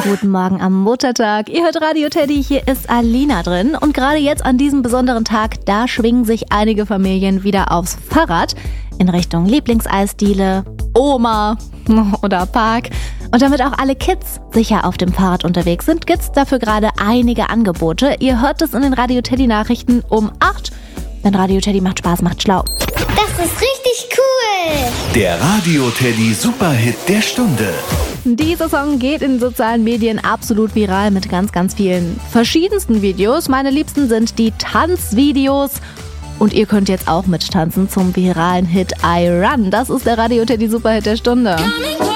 guten Morgen am Muttertag. Ihr hört Radio Teddy, hier ist Alina drin. Und gerade jetzt an diesem besonderen Tag, da schwingen sich einige Familien wieder aufs Fahrrad in Richtung Lieblingseisdiele, Oma oder Park. Und damit auch alle Kids sicher auf dem Fahrrad unterwegs sind, gibt's dafür gerade einige Angebote. Ihr hört es in den Radio Teddy Nachrichten um 8. Denn Radio Teddy macht Spaß, macht schlau. Das ist richtig cool. Der Radio Teddy Superhit der Stunde. Dieser Song geht in den sozialen Medien absolut viral mit ganz, ganz vielen verschiedensten Videos. Meine liebsten sind die Tanzvideos. Und ihr könnt jetzt auch mittanzen zum viralen Hit I Run. Das ist der Radio Teddy Superhit der Stunde.